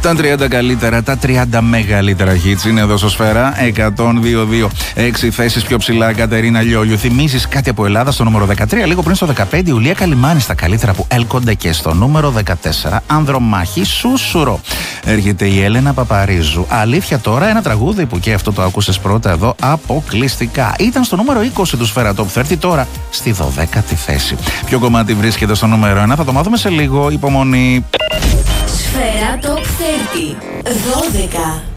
Τα 30 καλύτερα, τα 30 μεγαλύτερα hits είναι εδώ στο Σφαίρα. 102-2. 6 θέσεις πιο ψηλά, Κατερίνα Λιόλιου. Θυμίζεις κάτι από Ελλάδα στο νούμερο 13. Λίγο πριν στο 15, Ιουλία Καλιμάνη στα καλύτερα που έλκονται. Και στο νούμερο 14, Ανδρομάχη Σούσουρο. Έρχεται η Έλενα Παπαρίζου. Αλήθεια τώρα, ένα τραγούδι που και αυτό το άκουσες πρώτα εδώ αποκλειστικά. Ήταν στο νούμερο 20 του Σφαίρα Top 30, τώρα στη 12η θέση. Ποιο κομμάτι βρίσκεται στο νούμερο 1, θα το μάθουμε σε λίγο. Υπομονή. Σφαίρα Top 30. 12.